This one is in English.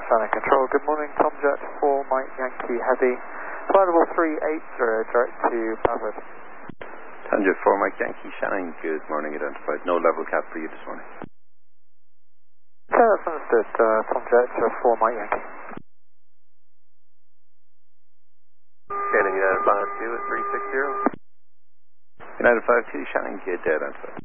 Shannon Control. Good morning, Tom Jet 4 Mike Yankee Heavy. Flight level 380 direct to Bradford. Tom Jet 4 Mike Yankee Shannon, good morning, identified. No level cap for you this morning. Okay, that's understood. Tom Jet 4 Mike Yankee. Shannon United 52 at 360. United 52, Shannon, good, identified.